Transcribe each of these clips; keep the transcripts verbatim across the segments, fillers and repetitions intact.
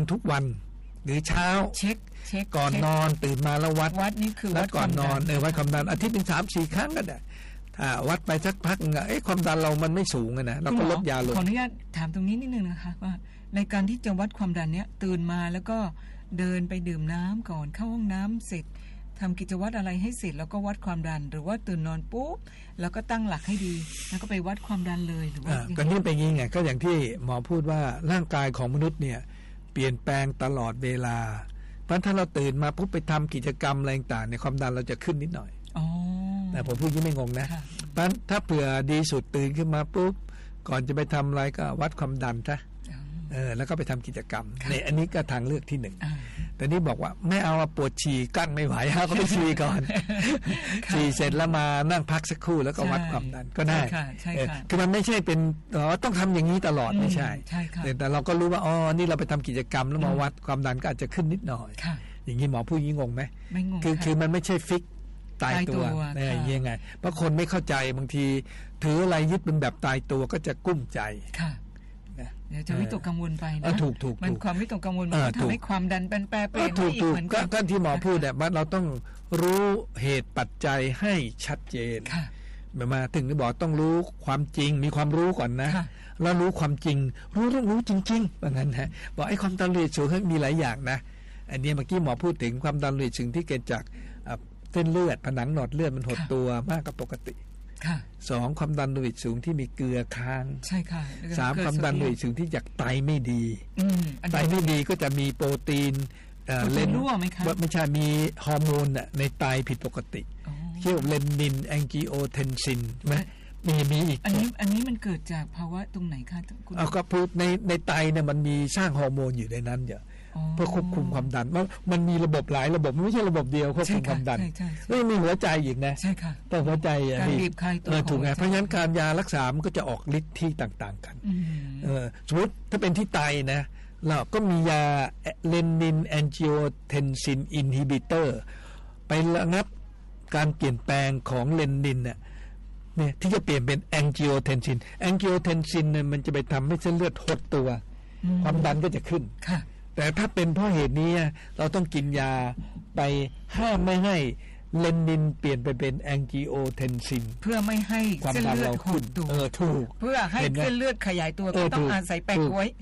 ทุกวันหรือเช้าเช็คเช็คก่อนนอนตื่นมาแล้ววัดวัดนี่คือวัดก่อนนอนเออวัดความดันอาทิตย์หนึ่งสามสี่ครั้งก็ได้ถ้าวัดไปสักพักเอ๊ะความดันเรามันไม่สูงนะเราก็ลดยาลงขออนุญาตถามตรงนี้นิดนึงนะคะว่าในการที่จะวัดความดันเนี้ยตื่นมาแล้วก็เดินไปดื่มน้ำก่อนเข้าห้องน้ำเสร็จทำกิจวัตรอะไรให้เสร็จแล้วก็วัดความดันหรือว่าตื่นนอนปุ๊บแล้วก็ตั้งหลักให้ดีแล้วก็ไปวัดความดันเลยหรือว่าก็นี่เป็นยังไงก็อย่างที่หมอพูดว่าร่างกายของมนุษย์เนี่ยเปลี่ยนแปลงตลอดเวลาเพราะถ้าเราตื่นมาปุ๊บไปทำกิจกรรมอะไรต่างๆในความดันเราจะขึ้นนิดหน่อยแต่ผมพูดยิ่งไม่งงนะเพราะถ้าเผื่อดีสุดตื่นขึ้นมาปุ๊บก่อนจะไปทำอะไรก็วัดความดันซะเออแล้วก็ไปทำกิจกรรมเนี่ยอันนี้ก็ทางเลือกที่หนึ่งแต่นี่บอกว่าไม่เอาปวดฉี่กั้นไม่ไหวฮะก็ไปฉี่ก่อนฉี่เสร็จแล้วมานั่งพักสักครู่แล้วก็วัดความดันก็ได้คือมันไม่ใช่เป็นอ๋อต้องทำอย่างนี้ตลอดไม่ใช่แต่เราก็รู้ว่าอ๋อนี่เราไปทำกิจกรรมแล้วมาวัดความดันก็อาจจะขึ้นนิดหน่อยอย่างนี้หมอพูดยิ่งงงไหมไม่งงคือคือมันไม่ใช่ฟิกตายตัวเนี่ยยังไงเพราะคนไม่เข้าใจบางทีถืออะไรยึดเป็นแบบตายตัวก็จะกุ้มใจเดี๋ยวจะวิตกกังวลไปนะถูกถูกมันความวิตกกังวลมันทำให้ความดันเป็นแปรเปลี่ยนอีกเหมือนกันก็ที่หมอพูดเนี่ยว่าเราต้องรู้เหตุปัจจัยให้ชัดเจนแบบมาถึงได้บอกต้องรู้ความจริงมีความรู้ก่อนนะแล้วรู้ความจริงรู้ต้องรู้จริงๆแบบนั้นฮะบอกไอ้ความดันโลหิตสูงมีหลายอย่างนะอันนี้เมื่อกี้หมอพูดถึงความดันโลหิตสูงที่เกิดจากเส้นเลือดผนังหลอดเลือดมันหดตัวมากกว่าปกติสองความดันโลหิตสูงที่มีเกลือค้างใช่ค่ะสามความดันโลหิตสูงที่จากไตไม่ดีไตไม่ดีก็จะมีโปรตีนเลนรั่วไหมคะไม่ใช่มีฮอร์โมนในไตผิดปกติเรียกว่าเลนินแองจิโอเทนซินใช่ไหมมีมีอีกอันนี้อันนี้มันเกิดจากภาวะตรงไหนคะคุณเอาก็พูดในในไตเนี่ยมันมีสร้างฮอร์โมนอยู่ในนั้นเยอะเพื่อควบคุมความดันว่ามันมีระบบหลายระบบไม่ใช่ระบบเดียวควบคุมความดันไม่มีหัวใจอีกนะใช่ค่ะแต่หัวใจการบีบคลายตัวถูกไงเพราะฉะนั้นการยารักษามันก็จะออกฤทธิ์ที่ต่างๆกันเออสมมติถ้าเป็นที่ไตนะเราก็มียาเลนินแองจิโอเทนซินอินฮิบิเตอร์ไประงับการเปลี่ยนแปลงของเลนินเนี่ยเนี่ยที่จะเปลี่ยนเป็นแองจิโอเทนซินแองจิโอเทนซินเนี่ยมันจะไปทำให้เส้นเลือดหดตัวความดันก็จะขึ้นแต่ถ้าเป็นเพราะเหตุนี้เราต้องกินยาไปห้ามไม่ให้เลนินเปลี่ยนไปเป็นแองจิโอเทนซินเพื่อไม่ให้เส้นเลือดหดตัวเออถูกเพื่อให้เส้นเลือดขยายตัวก็ต้องอาศัยแปะกล้วย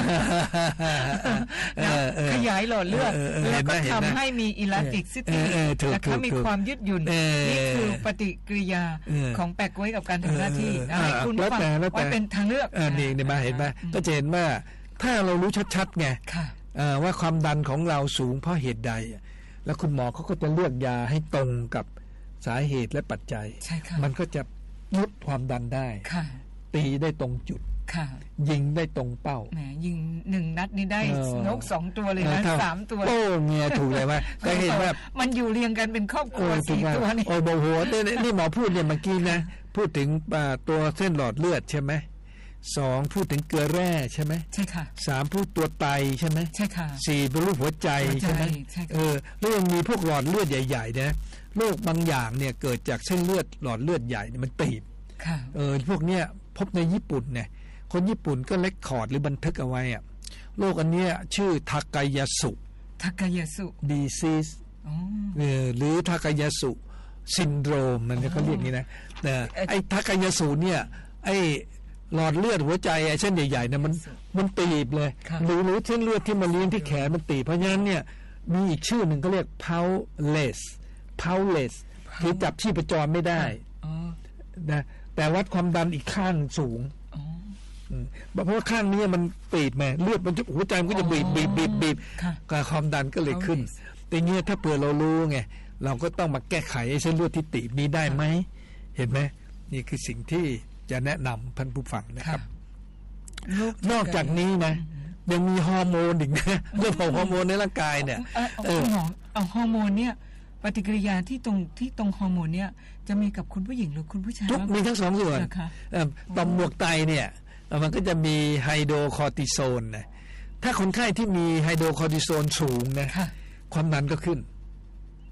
ขยายหลอดเลือดแล้วก็ทำให้มีอิลาสติกซิตี้และก็มีความยืดหยุ่นนี่คือปฏิกิริยาของแปะกล้วยกับการทำหน้าที่ให้คุณฟังไว้เป็นทางเลือกนี่เนี่ยมาเห็นไหมก็จะเห็นว่าถ้าเรารู้ชัดๆไงว่าความดันของเราสูงเพราะเหตุใดแล้วคุณหมอเขาก็จะเลือกยาให้ตรงกับสาเหตุและปัจจัยมันก็จะลดความดันได้ตีได้ตรงจุดยิงได้ตรงเป้าแหมยิงหนึ่งนัดนี่ได้นกสองตัวเลยนะสามตัวโอ้เมียถูกเลยว่าก็เห็นว่ามันอยู่เรียงกันเป็นครอบครัวสี่ตัวนี่โอ้โหโหนี่หมอพูดเนี่ยเมื่อกี้นะพูดถึงตัวเส้นหลอดเลือดใช่ไหมสองพูดถึงเกลือแร่ใช่ไหมใช่ค่ะสามพูดตัวไตใช่ไหมใช่ค่ะสี่เป็นรูปหัวใจใช่ไหมเออแล้วยังมีพวกหลอดเลือดใหญ่ๆนะโรคบางอย่างเนี่ยเกิดจากเส้นเลือดหลอดเลือดใหญ่เนี่ยมันตีบค่ะเออพวกเนี้ยพบในญี่ปุ่นเนี่ยคนญี่ปุ่นก็เล็กคอร์ดหรือบันทึกเอาไว้อะโรคอันเนี้ยชื่อทากายาสุทากายาสุ disease เออหรือทากายาสุซินโดรมมันเขาเรียกงี้นะแต่ไอ้ทากายาสุเนี่ยไอ้หลอดเลือดหัวใจไอ้เส้นใหญ่ๆเนี่ยมันมันตีบเลยหรือหรือเส้นเลือดที่มาเลี้ยงที่แขนมันตีบเพราะฉะนั้นเนี่ยมีอีกชื่อหนึ่งก็เรียก pulseless pulseless คือจับชีพจรไม่ได้นะแต่วัดความดันอีกข้างสูงเพราะว่าข้างนี้มันตีบแม่เลือดมันหัวใจมันก็จะบีบบีบบีบบีบความดันก็เลยขึ้นแต่เงี้ยถ้าเผื่อเรารู้ไงเราก็ต้องมาแก้ไขเส้นเลือดที่ตีบนี้ได้ไหมเห็นไหมนี่คือสิ่งที่จะแนะนำท่านผู้ฟังนะครับนอกจากนี้นะยังมีฮอร์โมนอีกนะเรื่องของฮอร์โมนในร่างกายเนี่ยเออเอาฮอร์โมนเนี่ยปฏิกิริยาที่ตรงที่ตรงฮอร์โมนเนี่ยจะมีกับคุณผู้หญิงหรือคุณผู้ชายมีทั้งสองส่วนต่อมหมวกไตเนี่ยมันก็จะมีไฮโดรคอร์ติโซนนะถ้าคนไข้ที่มีไฮโดรคอร์ติโซนสูงนะความดันก็ขึ้น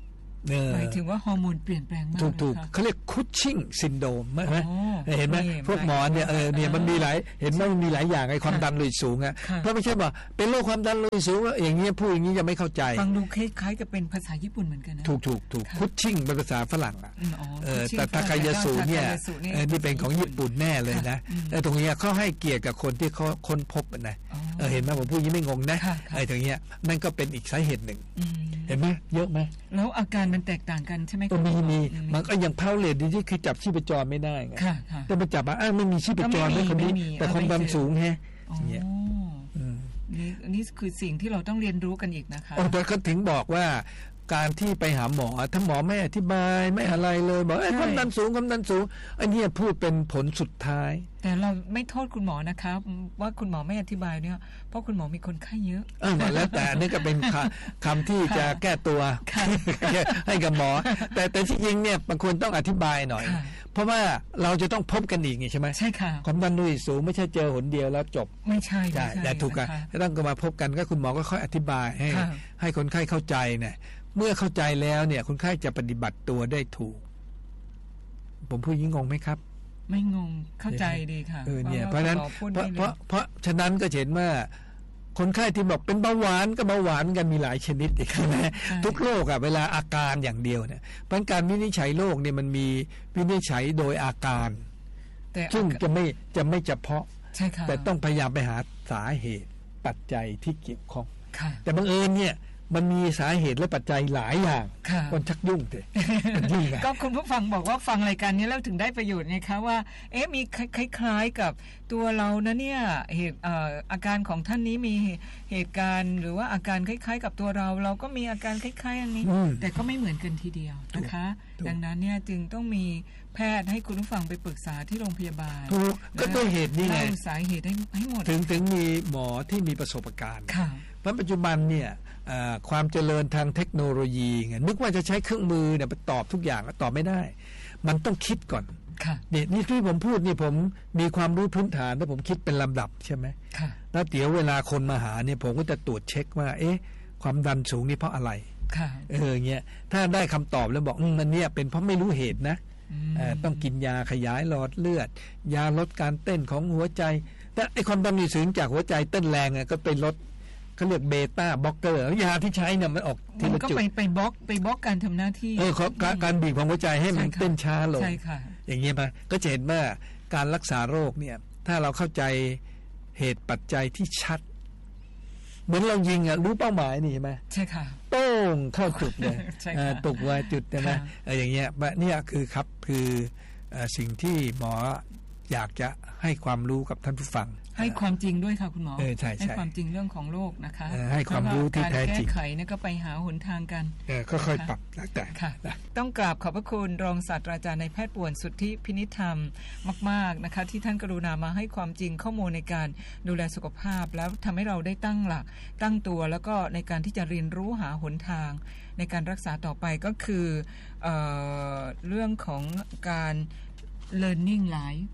หมายถึงว่าฮอร์โมนเปลี่ยนแปลงมากถูกๆเขาเรียกคุชชิ่งซินโดรมใช่ไหมเห็นไหมพวกหมอเนี่ยเออเนี่ยมันมีหลายเห็นไหมมันมีหลายอย่างไอ้ความดันโลหิตสูงอ่ะเพราะไม่ใช่ว่าเป็นโรคความดันโลหิตสูงอย่างเงี้ยพูดอย่างนี้จะไม่เข้าใจฟังดูคล้ายๆกับเป็นภาษาญี่ปุ่นเหมือนกันนะถูกถูกถูกคุชชิ่งเป็นภาษาฝรั่งอ่ะแต่ทาคายาสุเนี่ยนี่เป็นของญี่ปุ่นแน่เลยนะแต่ตรงนี้เขาให้เกียรติกับคนที่เขาค้นพบนะเห็นไหมผมพูดอย่างนี้ไม่งงนะไอ้ตรงนี้นั่นก็เป็นอีกสาเหตุหนึ่งเห็นไหมเยอะไหมแล้วอาการมันแตกต่างกันใช่ไหมก็มีมีมันก็ยังเพาเลทดีที่คือจับชีพจรไม่ได้ไงแต่มาจับอ่ะไม่มีชีพจรไม่คนนี้แต่ความดันสูงแฮะเนี่ยนี่นี่คือสิ่งที่เราต้องเรียนรู้กันอีกนะคะแต่เขาถึงบอกว่าการที่ไปหาหมอถ้าหมอไม่อธิบายไม่อะไรเลยบอกไอ้ความดันสูงความดันสูงอันนี้พูดเป็นผลสุดท้ายแต่เราไม่โทษคุณหมอนะครับว่าคุณหมอไม่อธิบายเนี่ยเพราะคุณหมอมีคนไข้เยอะเออแล้วแต่นี่ก็เป็นคำที่จะแก้ตัวให้กับหมอแต่แต่ที่จริงเนี่ยบางคนต้องอธิบายหน่อยเพราะว่าเราจะต้องพบกันอีกใช่ไหมใช่ค่ะความดันโลหิตสูงไม่ใช่เจอหนเดียวแล้วจบไม่ใช่ใช่แต่ถูกกันต้องมาพบกันก็คุณหมอก็ค่อยอธิบายให้ให้คนไข้เข้าใจเนี่ยเมื่อเข้าใจแล้วเนี่ยคนไข้จะปฏิบัติตัวได้ถูกผมพูดยิ่งงงไหมครับไม่งงเข้าใจดีค่ะเออเนี่ยเพราะนั้นเพราะเพราะเพราะฉะนั้นก็เห็นว่าคนไข้ที่บอกเป็นเบาหวานก็เบาหวานกันมีหลายชนิดอีกใช่ไหมทุกโรคอะเวลาอาการอย่างเดียวเนี่ยเพราะการวินิจฉัยโรคเนี่ยมันมีวินิจฉัยโดยอาการซึ่งจะไม่จะไม่เฉพาะแต่ต้องพยายามไปหาสาเหตุปัจจัยที่เกี่ยวข้องแต่บังเอิญเนี่ยมันมีสาเหตุและปัจจัยหลายอย่างคนชักยุ่งเถอะก็คุณผู้ฟังบอกว่าฟังรายการนี้แล้วถึงได้ประโยชน์ไงคะว่าเอ๊ะมีคล้ายๆกับตัวเรานะเนี่ยเหตุอาการของท่านนี้มีเหตุการณ์หรือว่าอาการคล้ายๆกับตัวเราเราก็มีอาการคล้ายๆอันนี้แต่ก็ไม่เหมือนกันทีเดียวนะคะดังนั้นเนี่ยจึงต้องมีแพทย์ให้คุณผู้ฟังไปปรึกษาที่โรงพยาบาลถูกก็ด้วยเหตุนี้ไงสาเหตุให้ให้หมดถึงถึงมีหมอที่มีประสบการณ์เพราะปัจจุบันเนี่ยความเจริญทางเทคโนโลยีไงนึกว่าจะใช้เครื่องมือเนี่ยไปตอบทุกอย่างตอบไม่ได้มันต้องคิดก่อนเนี่ยนี่ที่ผมพูดนี่ผมมีความรู้พื้นฐานแล้วผมคิดเป็นลำดับใช่ไหมแล้วเดี๋ยวเวลาคนมาหาเนี่ยผมก็จะตรวจเช็คว่าเอ๊ะความดันสูงนี่เพราะอะไรเออเงี้ยถ้าได้คำตอบแล้วบอกมันเนี่ยเป็นเพราะไม่รู้เหตุนะต้องกินยาขยายหลอดเลือดยาลดการเต้นของหัวใจแต่ไอ้ความดันสูงจากหัวใจเต้นแรงก็ไปลดเขาเรียกเบต้าบล็อกเกอร์ยาที่ใช้เนี่ยมันออกทีละจุดก็ไปไปบล็อกไปบล็อกการทำหน้าที่เออการบีบของหัวใจให้มันเต้นช้าลงอย่างเงี้ยป่ะก็จะเห็นว่าการรักษาโรคเนี่ยถ้าเราเข้าใจเหตุปัจจัยที่ชัดเหมือนเรายิงอ่ะรู้เป้าหมายนี่ใช่ไหมใช่ค่ะโป้งเข้าจุดเลยตกไว้จุดใช่ไหมอย่างเงี้ยเนี่ยคือครับคือสิ่งที่หมออยากจะให้ความรู้กับท่านผู้ฟังให้ความจริงด้วยค่ะคุณหมอเออใช่ให้ความจริงเรื่องของโรคนะคะให้ความรู้ที่แท้จริงการแก้ไขเนี่ยก็ไปหาหนทางกันเออค่อยๆปรับแล้วแต่ค่ะต้องกราบขอบพระคุณรองศาสตราจารย์นายแพทย์ป่วนสุทธิพินิจธรรมมากๆนะคะที่ท่านกรุณามาให้ความจริงข้อมูลในการดูแลสุขภาพแล้วทำให้เราได้ตั้งหลักตั้งตัวแล้วก็ในการที่จะเรียนรู้หาหนทางในการรักษาต่อไปก็คือเอ่อเรื่องของการ learning life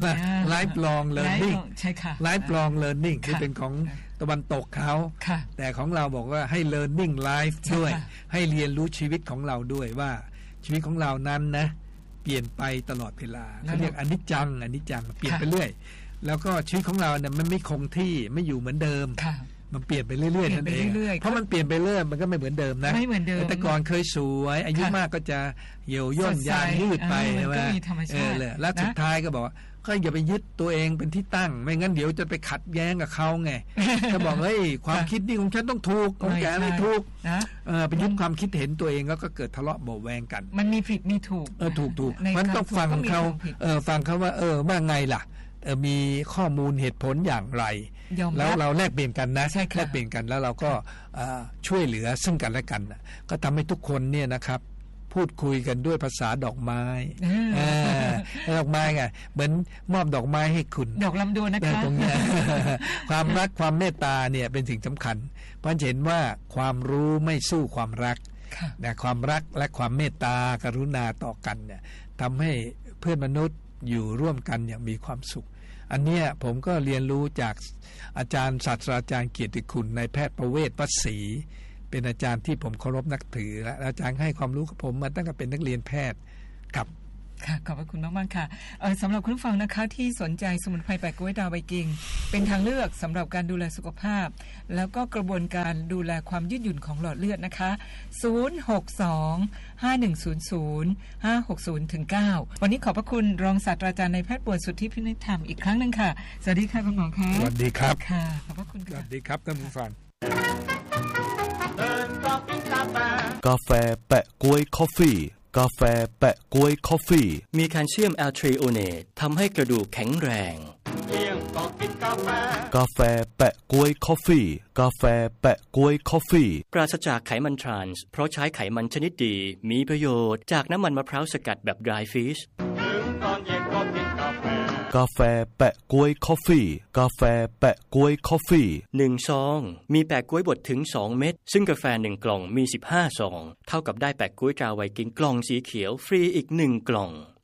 lifelong learning ใช่ค่ะ lifelong learning ที่เป็นของตะวันตกเขาแต่ของเราบอกว่าให้ learning life ด้วยให้เรียนรู้ชีวิตของเราด้วยว่าชีวิตของเรานั้นนะเปลี่ยนไปตลอดเวลาเขาเรียกอนิจจังอนิจจังเปลี่ยนไปเรื่อยแล้วก็ชีวิตของเราเนี่ยมันไม่คงที่ไม่อยู่เหมือนเดิมมันเปลี่ยนไปเรื่อยๆนั่นเองเพราะมันเปลี่ยนไปเรื่อยมันก็ไม่เหมือนเดิมนะไม่เหมือนเดิมแต่ก่อนเคยสวยอายุมากก็จะเหี่ยวย่นยานยืดไปใช่ไหมเออเลยแล้วสุดท้ายก็บอกว่าก็อย่าไปยึดตัวเองเป็นที่ตั้งไม่งั้นเดี๋ยวจะไปขัดแย้งกับเขาไงก็บอกเฮ้ยความคิดนี่ของฉันต้องถูกของแกไม่ถูกเออไปยึดความคิดเห็นตัวเองแล้วก็เกิดทะเลาะเบาแวงกันมันมีผิดมีถูกเออถูกถูกมันต้องฟังเขาเออฟังเขาว่าเออว่าไงล่ะมีข้อมูลเหตุผลอย่างไรแล้วเราแลกเปลี่ยนกันนะแลกเปลี่ยนกันแล้วเราก็ช่วยเหลือซึ่งกันและกันก็ทำให้ทุกคนเนี่ยนะครับพูดคุยกันด้วยภาษาดอกไม้ดอกไม้ไงเหมือนมอบดอกไม้ให้คุณดอกลำดวนนะคะตรงนี้ความรักความเมตตาเนี่ยเป็นสิ่งสำคัญเพราะเห็นว่าความรู้ไม่สู้ความรักนะความรักและความเมตตากรุณาต่อกันเนี่ยทำให้เพื่อนมนุษย์อยู่ร่วมกันอย่างมีความสุขอันเนี้ยผมก็เรียนรู้จากอาจารย์ศาสตราจารย์เกียรติคุณนายแพทย์ประเวศวศรีเป็นอาจารย์ที่ผมเคารพนับถือและอาจารย์ให้ความรู้กับผมมาตั้งแต่เป็นนักเรียนแพทย์ครับค่ะขอบพระคุณมากๆค่ะเอ่อสำหรับคุณผู้ฟังนะคะที่สนใจสมุนไพรแปะก๊วยดาวใบกิ่งเป็นทางเลือกสำหรับการดูแลสุขภาพแล้วก็กระบวนการดูแลความยืดหยุ่นของหลอดเลือดนะคะศูนย์ หก สอง ห้า หนึ่ง ศูนย์ ศูนย์ ห้า หก ศูนย์ ถึง เก้าวันนี้ขอบพระคุณรองศาสตราจารย์นายแพทย์ป่วยสุทธิพินิจธรรมอีกครั้งนึงค่ะสวัสดีค่ะคุณหมอคะสวัสดีครับค่ะขอบพระคุณค่ะสวัสดีครับท่านผู้ฟังกาแฟแปะก๊วยคอฟฟี่กาแฟแปะก๊วยคอฟฟี่มีแคลเซียมแอลทรีโอเนตทำให้กระดูกแข็งแรงกาแฟแปะก๊วยคอฟฟี่กาแฟแปะก๊วยคอฟฟี่ปราศจากไขมันทรานส์เพราะใช้ไขมันชนิดดีมีประโยชน์จากน้ำมันมะพร้าวสกัดแบบ dry fish กาแฟแปะก๊วยคอฟฟี่กาแฟแปะก๊วยคอฟฟี่หนึ่งซองมีแปะก๊วยบดถึงสองเม็ดซึ่งกาแฟหนึ่งกล่องมีสิบห้าซองเท่ากับได้แปะก๊วยตราไวกิ้งกล่องสีเขียวฟรีอีกหนึ่งกล่อง